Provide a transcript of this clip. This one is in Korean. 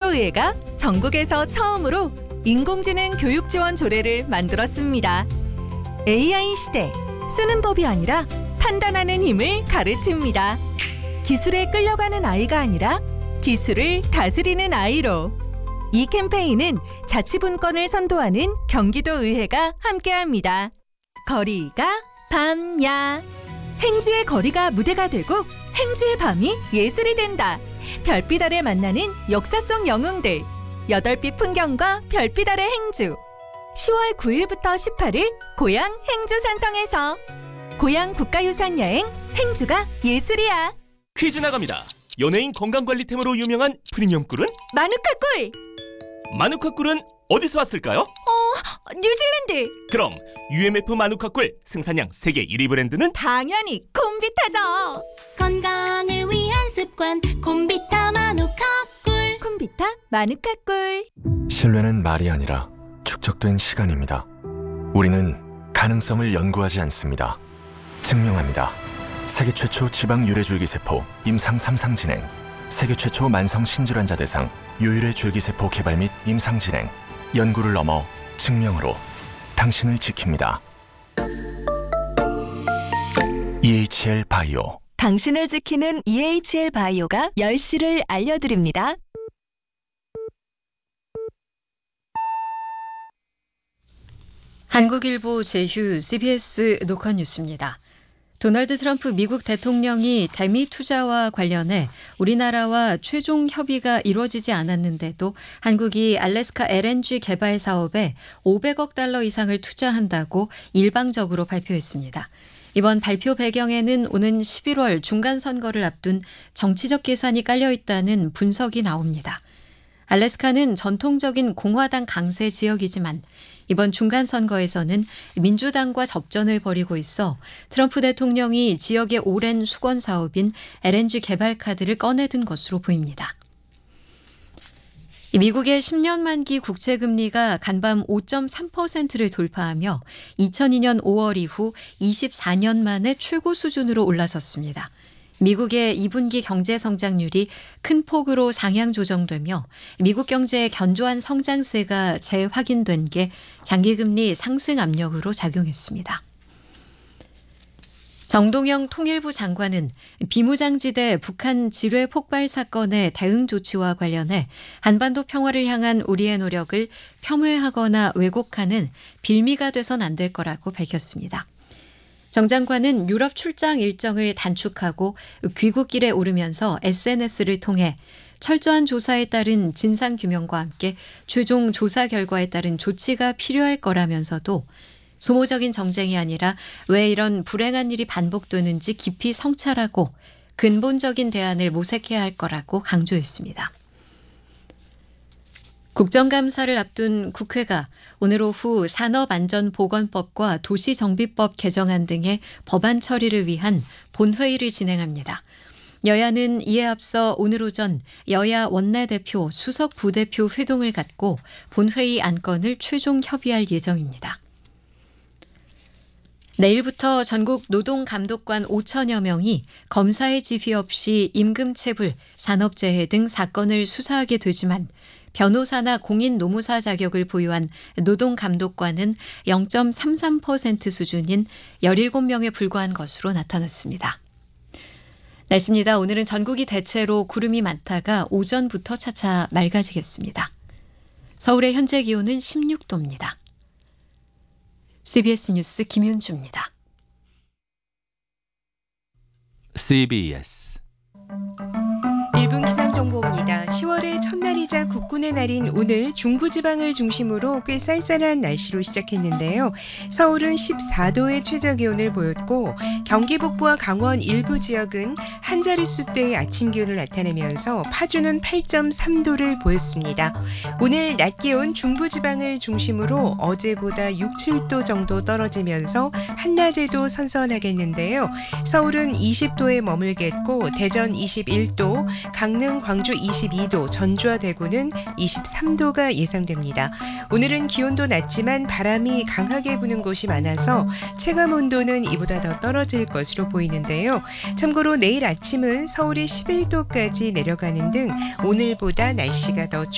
경기도의회가 전국에서 처음으로 인공지능 교육 지원 조례를 만들었습니다. AI 시대, 쓰는 법이 아니라 판단하는 힘을 가르칩니다. 기술에 끌려가는 아이가 아니라 기술을 다스리는 아이로. 이 캠페인은 자치분권을 선도하는 경기도의회가 함께합니다. 거리가 밤야. 행주의 거리가 무대가 되고 행주의 밤이 예술이 된다. 별빛 아래 만나는 역사 속 영웅들. 8빛 풍경과 별빛 아래 행주. 10월 9일부터 18일 고향 행주 산성에서. 고향 국가유산 여행 행주가 예술이야. 퀴즈 나갑니다. 연예인 건강관리템으로 유명한 프리미엄 꿀은? 마누카 꿀. 마누카 꿀은 어디서 왔을까요? 뉴질랜드. 그럼 UMF 마누카 꿀 생산량 세계 1위 브랜드는? 당연히 콤비타죠. 건강을 위한 습관 콤비타 마누카 꿀. 콤비타 마누카 꿀. 신뢰는 말이 아니라 축적된 시간입니다. 우리는 가능성을 연구하지 않습니다. 증명합니다. 세계 최초 지방 유래줄기세포 임상 3상 진행, 세계 최초 만성 신질환자 대상 유일의 줄기세포 개발 및 임상 진행, 연구를 넘어 증명으로 당신을 지킵니다. EHL 바이오. 당신을 지키는 EHL 바이오가 10시를 알려드립니다. 한국일보 제휴 CBS 녹화 뉴스입니다. 도널드 트럼프 미국 대통령이 대미 투자와 관련해 우리나라와 최종 협의가 이루어지지 않았는데도 한국이 알래스카 LNG 개발 사업에 500억 달러 이상을 투자한다고 일방적으로 발표했습니다. 이번 발표 배경에는 오는 11월 중간선거를 앞둔 정치적 계산이 깔려 있다는 분석이 나옵니다. 알래스카는 전통적인 공화당 강세 지역이지만 이번 중간선거에서는 민주당과 접전을 벌이고 있어 트럼프 대통령이 지역의 오랜 수건 사업인 LNG 개발 카드를 꺼내든 것으로 보입니다. 미국의 10년 만기 국채금리가 간밤 5.3%를 돌파하며 2002년 5월 이후 24년 만에 최고 수준으로 올라섰습니다. 미국의 2분기 경제 성장률이 큰 폭으로 상향 조정되며 미국 경제의 견조한 성장세가 재확인된 게 장기금리 상승 압력으로 작용했습니다. 정동영 통일부 장관은 비무장지대 북한 지뢰 폭발 사건의 대응 조치와 관련해 한반도 평화를 향한 우리의 노력을 폄훼하거나 왜곡하는 빌미가 돼선 안 될 거라고 밝혔습니다. 정 장관은 유럽 출장 일정을 단축하고 귀국길에 오르면서 SNS를 통해 철저한 조사에 따른 진상규명과 함께 최종 조사 결과에 따른 조치가 필요할 거라면서도 소모적인 정쟁이 아니라 왜 이런 불행한 일이 반복되는지 깊이 성찰하고 근본적인 대안을 모색해야 할 거라고 강조했습니다. 국정감사를 앞둔 국회가 오늘 오후 산업안전보건법과 도시정비법 개정안 등의 법안 처리를 위한 본회의를 진행합니다. 여야는 이에 앞서 오늘 오전 여야 원내대표, 수석 부대표 회동을 갖고 본회의 안건을 최종 협의할 예정입니다. 내일부터 전국 노동감독관 5천여 명이 검사의 지휘 없이 임금체불, 산업재해 등 사건을 수사하게 되지만 변호사나 공인노무사 자격을 보유한 노동감독관은 0.33% 수준인 17명에 불과한 것으로 나타났습니다. 날씨입니다. 오늘은 전국이 대체로 구름이 많다가 오전부터 차차 맑아지겠습니다. 서울의 현재 기온은 16도입니다. CBS 뉴스 김윤주입니다. CBS 1분 기상정보입니다. 10월의 첫날이자 국군의 날인 오늘 중부지방을 중심으로 꽤 쌀쌀한 날씨로 시작했는데요. 서울은 14도의 최저기온을 보였고 경기 북부와 강원 일부 지역은 한 자릿수대의 아침 기온을 나타내면서 파주는 8.3도를 보였습니다. 오늘 낮 기온 중부지방을 중심으로 어제보다 6, 7도 정도 떨어지면서 한낮에도 선선하겠는데요. 서울은 20도에 머물겠고 대전 21도, 강릉, 광주 22도, 전주와 대구는 23도가 예상됩니다. 오늘은 기온도 낮지만 바람이 강하게 부는 곳이 많아서 체감 온도는 이보다 더 떨어질 것으로 보이는데요. 참고로 내일 아침은 서울이 11도까지 내려가는 등 오늘보다 날씨가 더